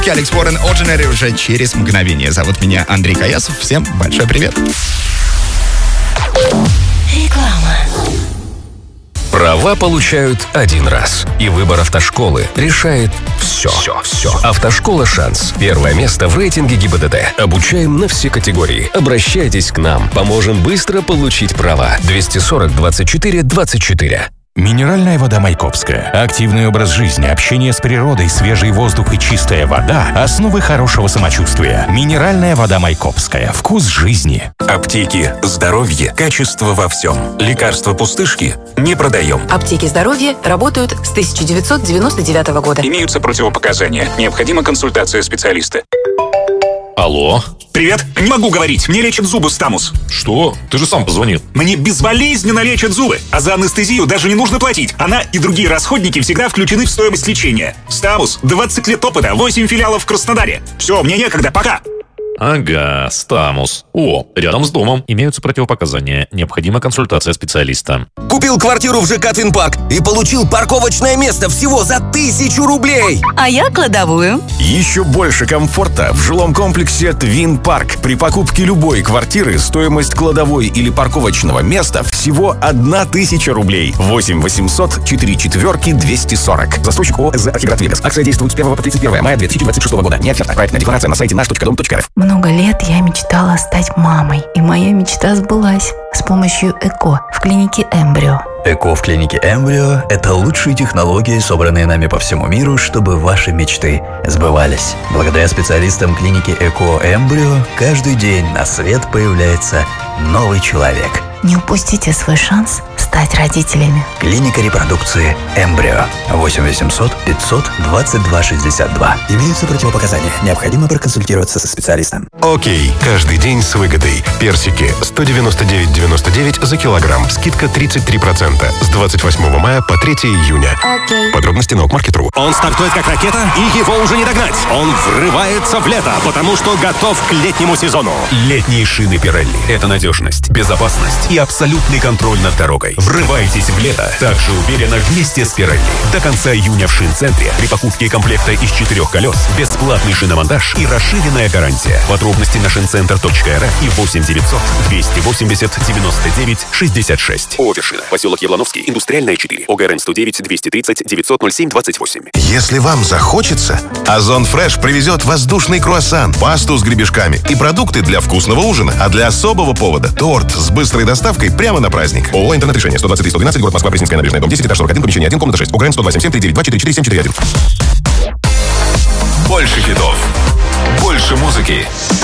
Алекс Уоррен, Ordinary уже через мгновение. Зовут меня Андрей Каясов. Всем большой привет. Реклама. Права получают один раз. И выбор автошколы решает все. Автошкола «Шанс». Первое место в рейтинге ГИБДД. Обучаем на все категории. Обращайтесь к нам. Поможем быстро получить права. 240 24 24. Минеральная вода Майкопская. Активный образ жизни, общение с природой, свежий воздух и чистая вода – основы хорошего самочувствия. Минеральная вода Майкопская. Вкус жизни. Аптеки, здоровье, качество во всем. Лекарства пустышки не продаем. Аптеки здоровья работают с 1999 года. Имеются противопоказания. Необходима консультация специалиста. Алло? Привет. Не могу говорить. Мне лечат зубы Стамус. Что? Ты же сам позвонил. Мне безболезненно лечат зубы. А за анестезию даже не нужно платить. Она и другие расходники всегда включены в стоимость лечения. Стамус. 20 лет опыта. 8 филиалов в Краснодаре. Все, мне некогда. Пока. Ага, Стамус. О, рядом с домом. Имеются противопоказания. Необходима консультация специалиста. Купил квартиру в ЖК Твинпарк и получил парковочное место всего за 1000 рублей. А я кладовую. Еще больше комфорта в жилом комплексе Твинпарк. При покупке любой квартиры стоимость кладовой или парковочного места всего 1000 рублей. 8 800 44 240. Застройщик ООО «Архиград Вегас». Акция действует с 1 по 31 мая 2026 года. Не оферта. Проектная декларация на сайте наш.дом.рф. Много лет я мечтала стать мамой, и моя мечта сбылась с помощью ЭКО в клинике «Эмбрио». ЭКО в клинике «Эмбрио» — это лучшие технологии, собранные нами по всему миру, чтобы ваши мечты сбывались. Благодаря специалистам клиники ЭКО «Эмбрио» каждый день на свет появляется новый человек. Не упустите свой шанс стать родителями. Клиника репродукции «Эмбрио». 8 800 500 22 62. Имеются противопоказания. Необходимо проконсультироваться со специалистом. Окей. Каждый день с выгодой. Персики 199,99 за килограмм. Скидка 33%. С 28 мая по 3 июня. Окей. Подробности на Market.ru. Он стартует как ракета, и его уже не догнать. Он врывается в лето, потому что готов к летнему сезону. Летние шины Pirelli. Это надежность, безопасность и абсолютный контроль над дорогой. Врывайтесь в лето так же уверенно вместе с Pirelli. До конца июня в Шинцентре при покупке комплекта из 4 колес бесплатный шиномонтаж и расширенная гарантия. Подробности на shincenter.rf и 8 900 280 99 66. ООО «Вершина». Поселок Яблоновский. Индустриальная 4. ОГРН 109 230 900 07 28. Если вам захочется, Озон Фреш привезет воздушный круассан, пасту с гребешками и продукты для вкусного ужина. А для особого повода – торт с быстрой доставкой прямо на праздник. ООО «Интернет-решение». 123-112, город Москва, Пресненская набережная, дом 10, этаж 41, помещение 1, комната 6. ОГРН 102 77 39 244 741. Больше хитов. Больше музыки.